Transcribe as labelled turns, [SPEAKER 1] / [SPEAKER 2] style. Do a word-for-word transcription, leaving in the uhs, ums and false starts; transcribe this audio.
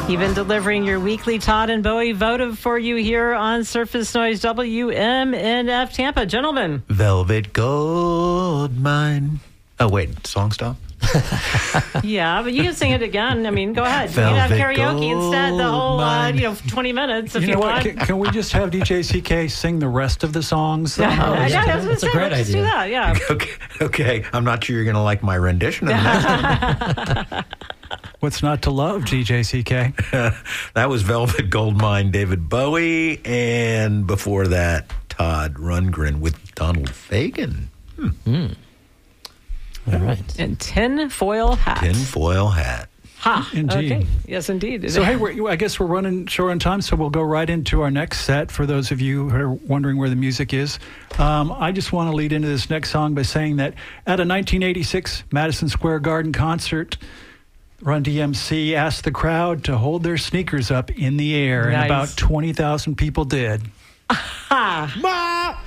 [SPEAKER 1] You've been delivering your weekly Todd and Bowie votive for you here on Surface Noise W M N F Tampa. Gentlemen.
[SPEAKER 2] Velvet Gold Mine. Oh, wait. Song stop?
[SPEAKER 1] Yeah, but you can sing it again. I mean, go ahead.
[SPEAKER 2] Velvet
[SPEAKER 1] you can have karaoke
[SPEAKER 2] Gold
[SPEAKER 1] instead, the whole, uh,
[SPEAKER 2] Mine.
[SPEAKER 1] you know, twenty minutes if
[SPEAKER 3] You
[SPEAKER 1] you,
[SPEAKER 3] know
[SPEAKER 1] want.
[SPEAKER 3] what? Can, can we just have D J C K sing the rest of the songs?
[SPEAKER 1] Yeah,
[SPEAKER 3] Oh,
[SPEAKER 1] yeah,
[SPEAKER 3] yeah.
[SPEAKER 1] that's,
[SPEAKER 4] That's a great
[SPEAKER 1] Let's do
[SPEAKER 4] idea.
[SPEAKER 1] that, yeah.
[SPEAKER 2] Okay. Okay. I'm not sure you're going to like my rendition of that.
[SPEAKER 3] What's not to love, D J C K?
[SPEAKER 2] That was Velvet Gold Mine, David Bowie. And before that, Todd Rundgren with Donald Fagen.
[SPEAKER 4] Hmm. All right.
[SPEAKER 1] And tin foil hat.
[SPEAKER 2] Tinfoil hat.
[SPEAKER 1] Ha.
[SPEAKER 3] Indeed.
[SPEAKER 1] Okay. Yes, indeed.
[SPEAKER 3] So, hey, we're, I guess we're running short on time, so we'll go right into our next set for those of you who are wondering where the music is. Um, I just want to lead into this next song by saying that at a nineteen eighty-six Madison Square Garden concert, Run D M C asked the crowd to hold their sneakers up in the air,
[SPEAKER 1] Nice.
[SPEAKER 3] and about twenty thousand people did.
[SPEAKER 1] Ha.